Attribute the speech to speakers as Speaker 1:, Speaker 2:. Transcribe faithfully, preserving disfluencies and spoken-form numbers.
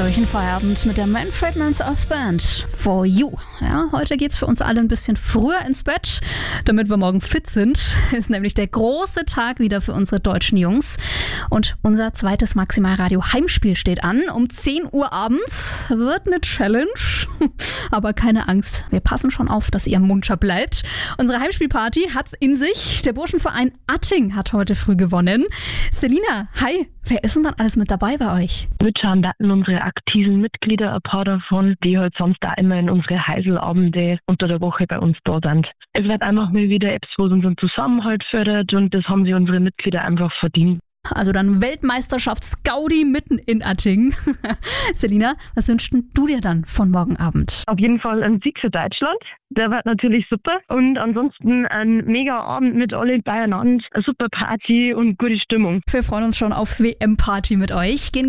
Speaker 1: Durch den Feierabend mit der Manfred Man's Earth Band For You. Ja, heute geht's für uns alle ein bisschen früher ins Bett, damit wir morgen fit sind. Ist nämlich der große Tag wieder für unsere deutschen Jungs. Und unser zweites Maximalradio-Heimspiel steht an. Um zehn Uhr abends wird eine Challenge. Aber keine Angst, wir passen schon auf, dass ihr munter bleibt. Unsere Heimspielparty hat's in sich. Der Burschenverein Atting hat heute früh gewonnen. Selina, hi, wer ist denn dann alles mit dabei bei euch?
Speaker 2: Mitschauen werden unsere aktiven Mitglieder, ein paar davon, die halt sonst auch immer in unsere Heiselabende unter der Woche bei uns da sind. Es wird einfach mal wieder etwas, was unseren Zusammenhalt fördert, und das haben sich unsere Mitglieder einfach verdient.
Speaker 1: Also dann Weltmeisterschafts-Gaudi mitten in Atting. Selina, was wünschst du dir dann von morgen Abend?
Speaker 2: Auf jeden Fall ein Sieg für Deutschland. Der wird natürlich super. Und ansonsten ein mega Abend mit alle beieinander. Eine super Party und gute Stimmung.
Speaker 1: Wir freuen uns schon auf W M-Party mit euch. Gehen